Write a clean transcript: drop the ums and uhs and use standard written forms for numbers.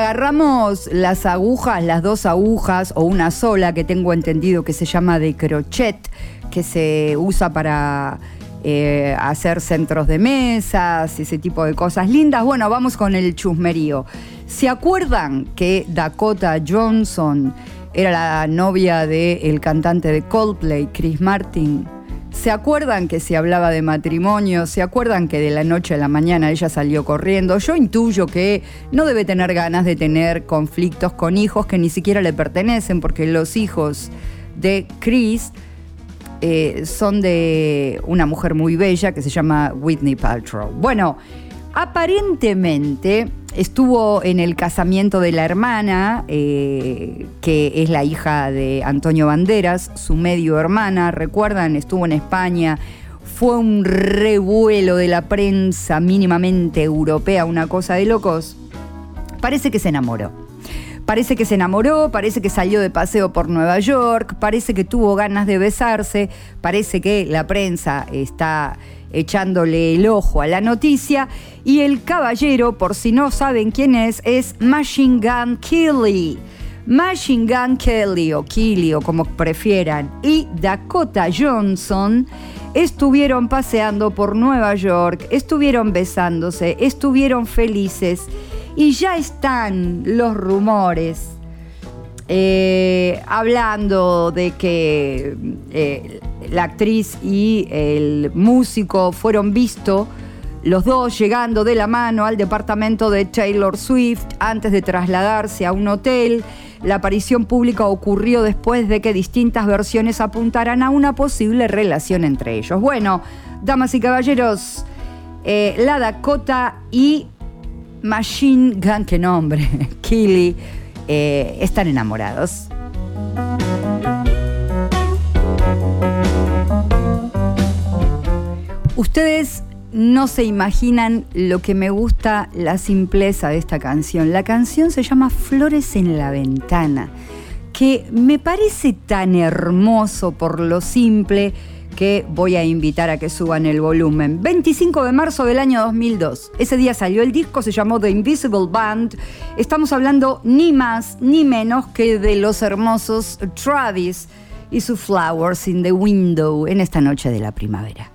agarramos las agujas, las 2 agujas o una sola que tengo entendido que se llama de crochet, que se usa para hacer centros de mesas, ese tipo de cosas lindas. Bueno, vamos con el chusmerío. ¿Se acuerdan que Dakota Johnson era la novia del cantante de Coldplay, Chris Martin? ¿Se acuerdan que se hablaba de matrimonio? ¿Se acuerdan que de la noche a la mañana ella salió corriendo? Yo intuyo que no debe tener ganas de tener conflictos con hijos que ni siquiera le pertenecen, porque los hijos de Chris son de una mujer muy bella que se llama Whitney Paltrow. Bueno, aparentemente estuvo en el casamiento de la hermana, que es la hija de Antonio Banderas, su medio hermana. ¿Recuerdan? Estuvo en España. Fue un revuelo de la prensa mínimamente europea, una cosa de locos. Parece que se enamoró. Parece que salió de paseo por Nueva York, parece que tuvo ganas de besarse, parece que la prensa está echándole el ojo a la noticia, y el caballero, por si no saben quién es Machine Gun Kelly. Machine Gun Kelly o Kelly o como prefieran, y Dakota Johnson estuvieron paseando por Nueva York, estuvieron besándose, estuvieron felices. Y ya están los rumores hablando de que la actriz y el músico fueron vistos, los dos llegando de la mano al departamento de Taylor Swift antes de trasladarse a un hotel. La aparición pública ocurrió después de que distintas versiones apuntaran a una posible relación entre ellos. Bueno, damas y caballeros, la Dakota y Machine Gun, qué nombre, Kelly, están enamorados. Ustedes no se imaginan lo que me gusta la simpleza de esta canción. La canción se llama Flores en la Ventana, que me parece tan hermoso por lo simple que voy a invitar a que suban el volumen. 25 de marzo del año 2002. Ese día salió el disco, se llamó The Invisible Band. Estamos hablando ni más ni menos que de los hermosos Travis y su Flowers in the Window en esta noche de la primavera.